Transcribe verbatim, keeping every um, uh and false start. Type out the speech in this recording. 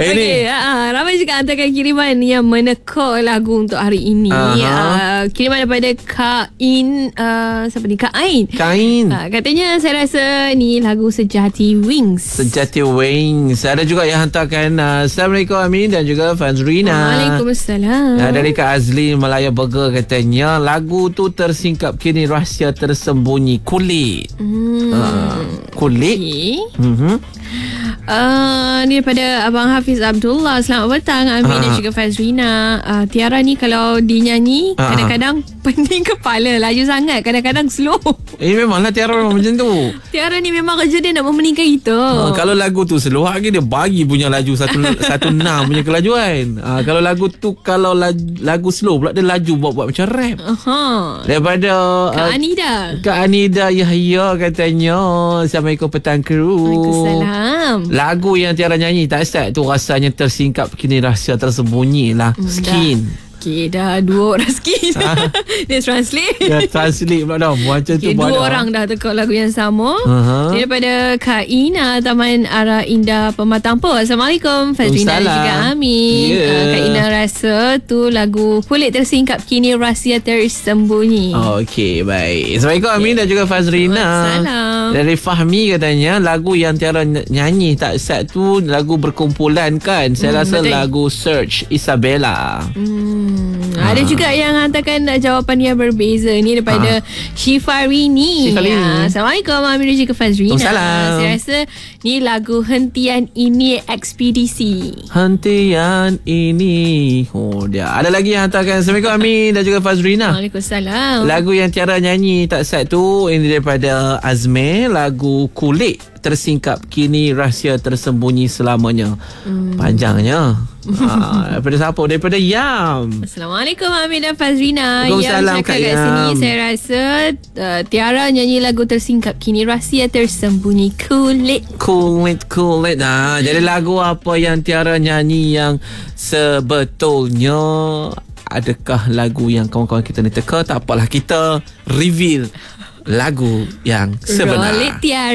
Okey, uh, ramai juga hantarkan kiriman yang meneka lagu untuk hari ini. Uh, kiriman daripada Kak In, uh, siapa ni? Kak Ain. Kain. Uh, katanya saya rasa ni lagu Sejati Wings. Sejati Wings. Ada juga yang hantarkan uh, Assalamualaikum Amin dan juga Fazrina. Waalaikumsalam. Uh, dari Kak Azli Malaya Burger katanya lagu tu tersingkap kini rahsia tersembunyi kulit. Hmm. Uh, kulit. Okay. Mm-hmm. Uh, ni daripada Abang Hafiz Abdullah. Selamat petang Amin uh. dan juga Fazrina. uh, Tiara ni kalau dinyanyi uh. kadang-kadang pening kepala, laju sangat, kadang-kadang slow. Eh memanglah Tiara memang macam tu. Tiara ni memang kerja dia nak memeningkan kita. uh, Kalau lagu tu slow lagi dia bagi punya laju satu satu enam punya kelajuan. uh, Kalau lagu tu kalau lagu, lagu slow pula dia laju buat-buat macam rap. uh-huh. Daripada Kak uh, Anida Kak Anida Yahya katanya Assalamualaikum petang kru. Waalaikumsalam. Lagu yang Tiara nyanyi tak start tu rasanya tersingkap kini rahsia tersembunyi lah. Hmm, Skin. Okay, dah dua orang skin. Dia translate. Dia translate pula dah. Macam okay, tu dua pada. orang dah tekuk lagu yang sama. Uh-huh. Daripada Kak Ina, Taman Arah Indah Pematang Po. Assalamualaikum Fazrina dan juga Amin. Yeah. uh, Kak Ina rasa tu lagu Kulit Tersingkap Kini Rahsia Tersembunyi. Oh, okey, baik. Assalamualaikum okay. Amin dan juga Fazrina. Salam. Dari Fahmi katanya lagu yang Tiara nyanyi tak set tu lagu berkumpulan kan. Saya hmm, rasa betul. Lagu Search Isabella. Hmm. Ha. Ada juga yang hantarkan jawapan yang berbeza. Ni daripada ha. Shifarini. Shifarini. Assalamualaikum Amin dan juga Fazrina. Salam. Saya rasa ni lagu Hentian Ini Ekspedisi. Hentian Ini. Oh dia. Ada lagi yang hantarkan Assalamualaikum Amin dan juga Fazrina. Waalaikumsalam. Lagu yang Tiara nyanyi tak set tu ini daripada Azmi, lagu Kulit Tersingkap Kini Rahsia Tersembunyi Selamanya. hmm. Panjangnya. ha, Daripada siapa? Daripada Yam. Assalamualaikum Amin dan Fazrina. Waalaikumsalam Yang cakap kat sini, saya rasa uh, Tiara nyanyi lagu Tersingkap Kini Rahsia Tersembunyi. Kulit. Kulit Kulit. ha, Jadi lagu apa yang Tiara nyanyi yang sebetulnya? Adakah lagu yang kawan-kawan kita ni teka? Tak apalah, kita reveal lagu yang sebenar. Rolik Tiara.